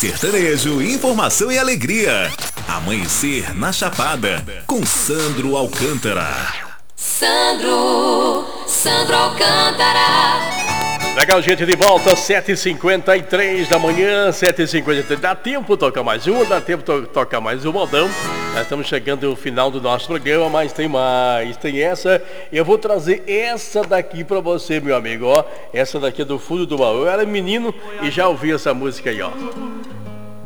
sertanejo, informação e alegria. Amanhecer na Chapada, com Sandro Alcântara. Sandro Alcântara. Legal, gente, de volta, 7h53 da manhã, 7h53. Dá tempo tocar mais uma, dá tempo tocar mais um modão. Nós estamos chegando ao final do nosso programa, mas tem mais, tem essa. Eu vou trazer essa daqui pra você, meu amigo, ó. Essa daqui é do fundo do baú. Eu era menino e já ouvi essa música aí, ó.